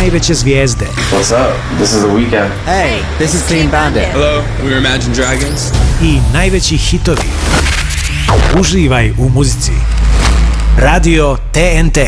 najveće zvijezde. What's up? This is The Weeknd. Hey, this is Clean Bandit. Hello, we're Imagine Dragons. I najveći hitovi. Uživaj u muzici. Radio TNT.